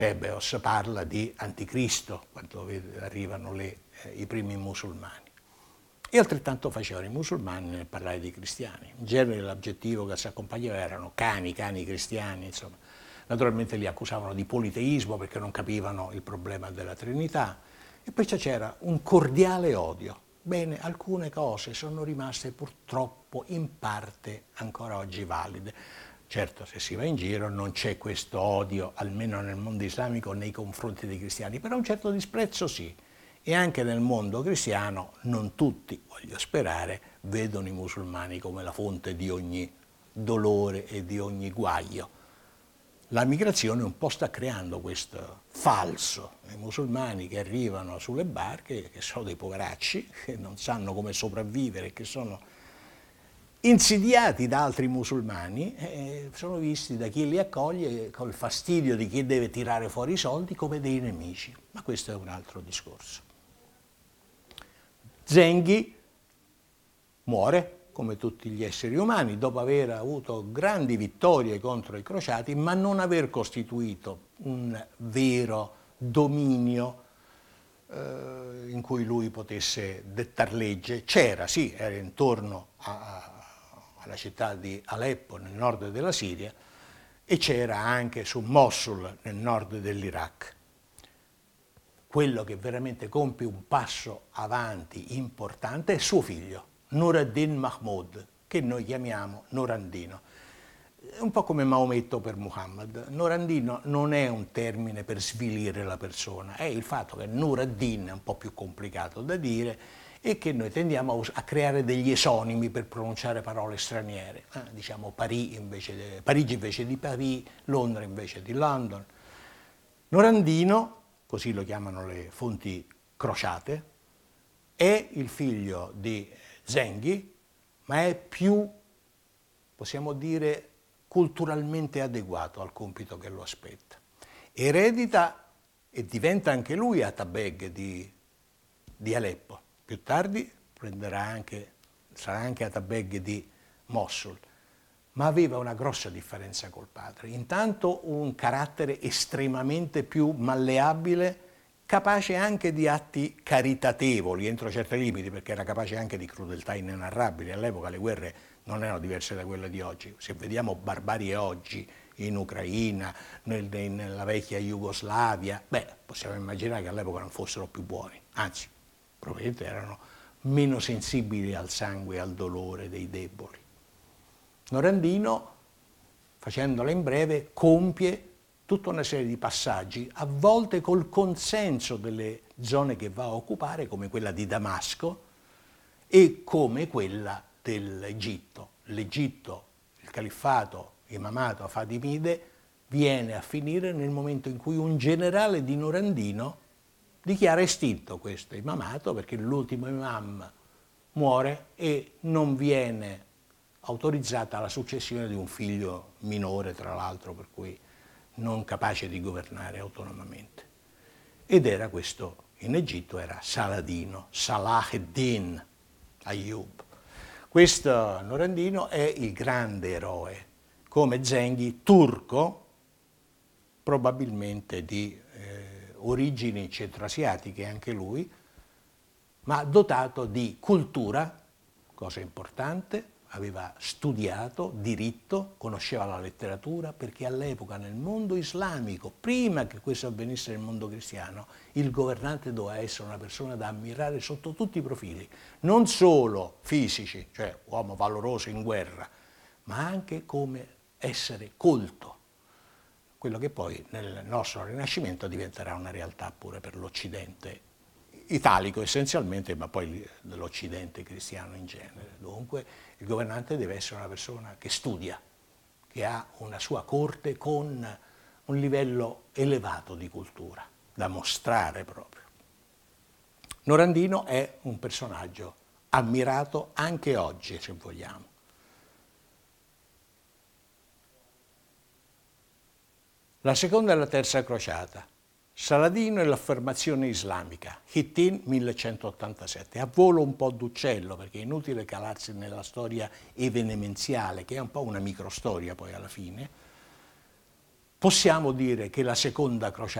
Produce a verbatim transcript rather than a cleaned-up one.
Bebeos parla di anticristo quando arrivano le, eh, i primi musulmani. E altrettanto facevano i musulmani nel parlare dei cristiani. In genere l'aggettivo che si accompagnava erano cani, cani cristiani, insomma. Naturalmente li accusavano di politeismo perché non capivano il problema della Trinità. E poi c'era un cordiale odio. Bene, alcune cose sono rimaste purtroppo in parte ancora oggi valide. Certo, se si va in giro non c'è questo odio, almeno nel mondo islamico, nei confronti dei cristiani, però un certo disprezzo sì. E anche nel mondo cristiano non tutti, voglio sperare, vedono i musulmani come la fonte di ogni dolore e di ogni guaio. La migrazione un po' sta creando questo falso. I musulmani che arrivano sulle barche, che sono dei poveracci, che non sanno come sopravvivere, che sono insidiati da altri musulmani, eh, sono visti da chi li accoglie col fastidio di chi deve tirare fuori i soldi come dei nemici. Ma questo è un altro discorso. Zenghi muore, come tutti gli esseri umani, dopo aver avuto grandi vittorie contro i crociati, ma non aver costituito un vero dominio eh, in cui lui potesse dettar legge. C'era, sì, era intorno a, alla città di Aleppo, nel nord della Siria, e c'era anche su Mosul, nel nord dell'Iraq. Quello che veramente compie un passo avanti importante è suo figlio, Nur ad-Din Mahmud, che noi chiamiamo Norandino. È un po' come Maometto per Muhammad. Norandino non è un termine per svilire la persona, è il fatto che Nur ad-Din è un po' più complicato da dire e che noi tendiamo a, a creare degli esonimi per pronunciare parole straniere. Eh, diciamo Parigi invece, de, Parigi invece di Paris, Londra invece di London. Norandino, così lo chiamano le fonti crociate, è il figlio di Zenghi, ma è più, possiamo dire, culturalmente adeguato al compito che lo aspetta. Eredita e diventa anche lui Atabeg di, di Aleppo. Più tardi prenderà anche, sarà anche Atabeg di Mosul, ma aveva una grossa differenza col padre. Intanto un carattere estremamente più malleabile, capace anche di atti caritatevoli entro certi limiti, perché era capace anche di crudeltà inenarrabili. All'epoca le guerre non erano diverse da quelle di oggi. Se vediamo barbarie oggi in Ucraina, nel, nella vecchia Jugoslavia, beh, possiamo immaginare che all'epoca non fossero più buoni, anzi, probabilmente erano meno sensibili al sangue e al dolore dei deboli. Norandino, facendola in breve, compie tutta una serie di passaggi, a volte col consenso delle zone che va a occupare, come quella di Damasco e come quella dell'Egitto. L'Egitto, il califfato imamato Fatimide, viene a finire nel momento in cui un generale di Norandino dichiara estinto questo imamato, perché l'ultimo imam muore e non viene autorizzata la successione di un figlio minore, tra l'altro, per cui non capace di governare autonomamente. Ed era questo, in Egitto era Saladino, Salah ed-Din Ayyub. Questo Norandino è il grande eroe, come Zenghi, turco, probabilmente di eh, origini centroasiatiche anche lui, ma dotato di cultura, cosa importante. Aveva studiato diritto, conosceva la letteratura, perché all'epoca nel mondo islamico, prima che questo avvenisse nel mondo cristiano, il governante doveva essere una persona da ammirare sotto tutti i profili, non solo fisici, cioè uomo valoroso in guerra, ma anche come essere colto, quello che poi nel nostro Rinascimento diventerà una realtà pure per l'Occidente italico essenzialmente, ma poi dell'Occidente cristiano in genere. Dunque il governante deve essere una persona che studia, che ha una sua corte con un livello elevato di cultura, da mostrare proprio. Norandino è un personaggio ammirato anche oggi, se vogliamo. La seconda e la terza crociata. Saladino e l'affermazione islamica, Hittin millecentottantasette, a volo un po' d'uccello, perché è inutile calarsi nella storia evenemenziale, che è un po' una microstoria poi alla fine. possiamo dire che la seconda crociata